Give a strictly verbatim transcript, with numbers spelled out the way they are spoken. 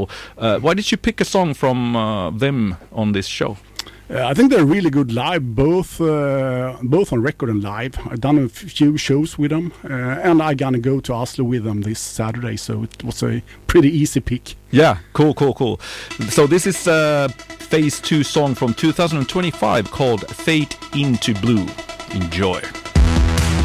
Aslo. Uh, why did you pick a song from uh, them on this show? Uh, I think they're really good live, both uh, both on record and live. I've done a few shows with them, uh, and I'm gonna go to Oslo with them this Saturday, so it was a pretty easy pick. Yeah, cool, cool, cool. So this is a phase two song from two thousand twenty-five called Fade Into Blue. Enjoy.